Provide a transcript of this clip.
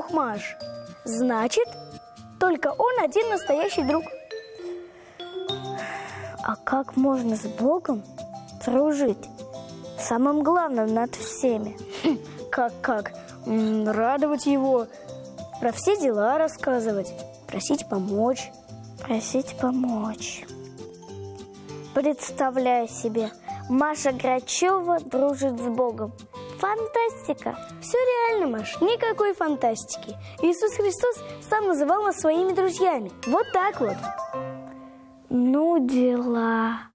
Бог, Маш. Значит, только Он один настоящий друг. А как можно с Богом дружить? Самым главным над всеми. Как? Радовать Его, про все дела рассказывать, просить помочь. Просить помочь. Представляю себе, Маша Грачева дружит с Богом. Фантастика! Все реально, Маш, никакой фантастики. Иисус Христос сам называл нас своими друзьями. Вот так вот. Ну, дела.